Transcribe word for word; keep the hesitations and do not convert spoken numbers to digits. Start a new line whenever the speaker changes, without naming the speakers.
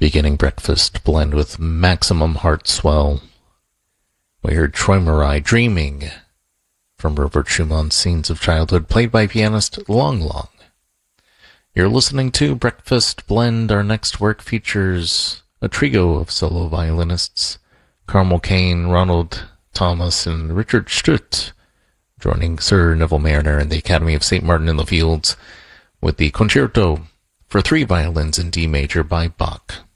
Beginning breakfast blend with maximum heart swell. We heard Troy Marai Dreaming from Robert Schumann's Scenes of Childhood, played by pianist Long Long. You're listening to Breakfast Blend. Our next work features a trio of solo violinists, Carmel Kane, Ronald Thomas, and Richard Strutt, joining Sir Neville Mariner and the Academy of Saint Martin in the Fields with the Concerto for Three Violins in D Major by Bach.